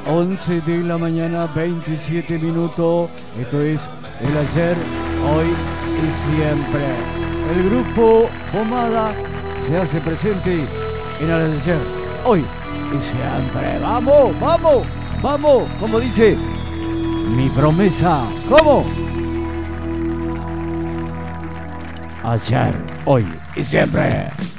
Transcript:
11 de la mañana, 27 minutos. Esto es el ayer, hoy y siempre. El grupo Pomada se hace presente en el ayer, hoy y siempre. ¡Vamos, vamos, vamos! Como dice mi promesa. ¿Cómo? Ayer, hoy y siempre.